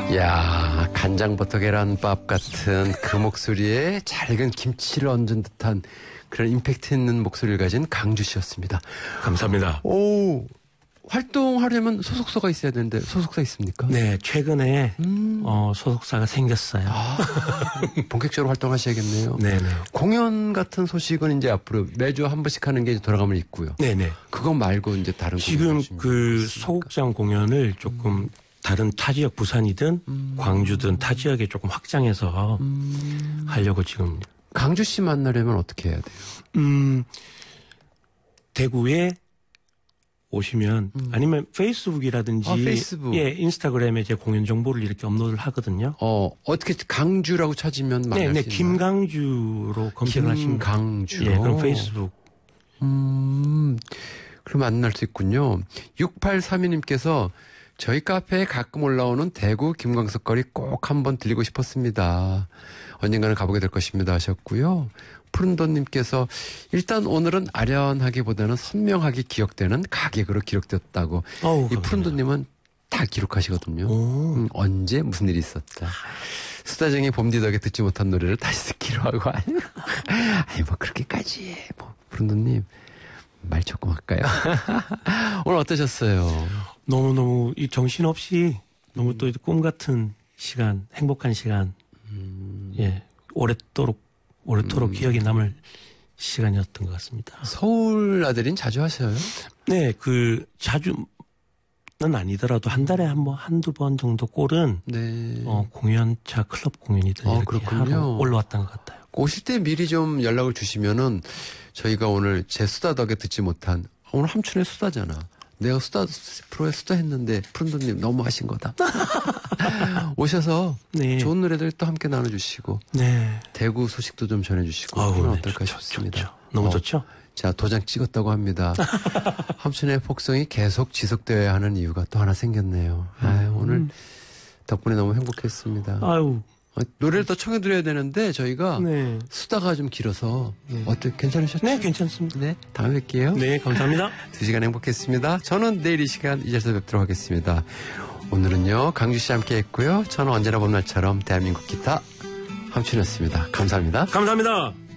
야, 간장버터 계란밥 같은 그 목소리에 잘 익은 김치를 얹은 듯한 그런 임팩트 있는 목소리를 가진 강주 씨였습니다. 감사합니다. 오, 활동하려면 소속사가 있어야 되는데 소속사 있습니까? 네, 최근에 소속사가 생겼어요. 아, 본격적으로 활동하셔야겠네요. 네네. 공연 같은 소식은 이제 앞으로 매주 한 번씩 하는 게 돌아가면 있고요. 네네. 그거 말고 이제 다른 지금 그 소극장 공연을 조금 다른 타 지역 부산이든 광주든 타 지역에 조금 확장해서 하려고 지금. 강주 씨 만나려면 어떻게 해야 돼요? 대구에 오시면 아니면 페이스북이라든지 페이스북. 예, 인스타그램에 제 공연 정보를 이렇게 업로드를 하거든요. 어떻게 강주라고 찾으면 만날 수 있나요? 김강주로 검색하시면 김강주. 예, 그럼 페이스북. 그럼 만날 수 있군요. 6832님께서 저희 카페에 가끔 올라오는 대구 김광석 거리 꼭 한번 들리고 싶었습니다. 언젠가는 가보게 될 것입니다 하셨고요. 푸른돈님께서 일단 오늘은 아련하기보다는 선명하게 기억되는 가객으로 기록되었다고. 이 푸른돈님은 다 기록하시거든요. 언제 무슨 일이 있었다. 수다쟁이 봄디 덕에 듣지 못한 노래를 다시 듣기로 하고. 아니 뭐 그렇게까지 뭐 푸른돈님 말 조금 할까요? 오늘 어떠셨어요? 너무너무 이 정신없이 너무 또 꿈 같은 시간, 행복한 시간, 예, 오래도록 기억에 남을 시간이었던 것 같습니다. 서울 아들인 자주 하셔요? 네, 자주는 아니더라도 한 달에 한두 번 정도 꼴은 네. 공연차 클럽 공연이든 이렇게 그렇군요. 하러 올라왔던 것 같아요. 오실 때 미리 좀 연락을 주시면은 저희가 오늘 제 수다 덕에 듣지 못한 오늘 함춘의 수다잖아. 내가 프로에 수다 했는데 푸른돈님 너무 하신 거다. 오셔서 네. 좋은 노래들 또 함께 나눠주시고 네. 대구 소식도 좀 전해주시고 그건 어떨까 싶습니다. 좋죠. 너무 좋죠. 자, 도장 찍었다고 합니다. 함춘의 폭성이 계속 지속되어야 하는 이유가 또 하나 생겼네요. 오늘 덕분에 너무 행복했습니다. 아유. 노래를 더 청해드려야 되는데 저희가 네. 수다가 좀 길어서 어때 괜찮으셨죠? 네, 괜찮습니다. 네, 다음에 뵐게요. 네, 감사합니다. 2시간 행복했습니다. 저는 내일 이 시간 이 자리에서 뵙도록 하겠습니다. 오늘은요 강주 씨 함께 했고요. 저는 언제나 봄날처럼 대한민국 기타 함춘이었습니다. 감사합니다. 감사합니다.